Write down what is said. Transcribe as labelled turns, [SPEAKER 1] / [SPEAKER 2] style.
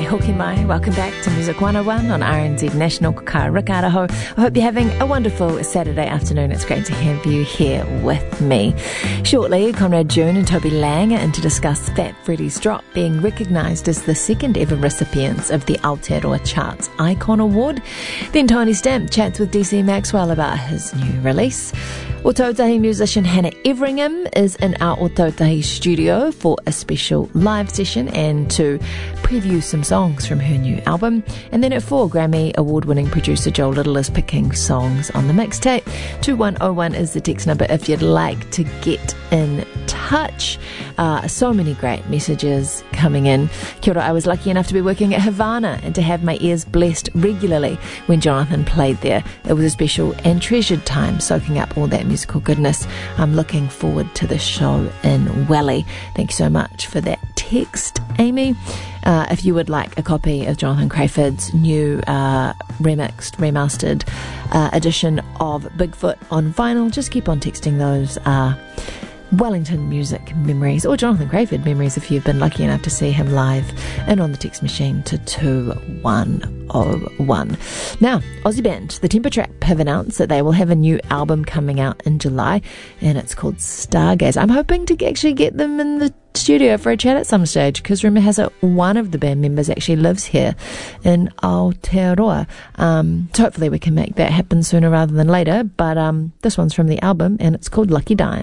[SPEAKER 1] hoki mai. Welcome back to Music 101 on RNZ National. Ka Rikaraho. I hope you're having a wonderful Saturday afternoon. It's great to have you here with me. Shortly, Conrad June and Toby Lang are in to discuss Fat Freddy's Drop being recognised as the second ever recipients of the Aotearoa Charts Icon Award. Then Tiny Stamp chats with DC Maxwell about his new release. Ōtautahi musician Hannah Everingham is in our Ōtautahi studio for a special live session and to preview some songs from her new album. And then at 4, Grammy award-winning producer Joel Little is picking songs on the mixtape. 2101 is the text number if you'd like to get in touch. So many great messages coming in. Kia ora, I was lucky enough to be working at Havana and to have my ears blessed regularly when Jonathan played there. It was a special and treasured time soaking up all that musical goodness. I'm looking forward to the show in Welly. Thank you so much for that text, Amy. If you would like a copy of Jonathan Crayford's new remastered edition of Bigfoot on vinyl, just keep on texting those Wellington music memories or Jonathan Crayford memories if you've been lucky enough to see him live and on the text machine to 2101. Now, Aussie band The Temper Trap have announced that they will have a new album coming out in July and it's called Stargaze. I'm hoping to actually get them in the studio for a chat at some stage because rumour has it one of the band members actually lives here in Aotearoa. So hopefully we can make that happen sooner rather than later, but this one's from the album and it's called Lucky Dime.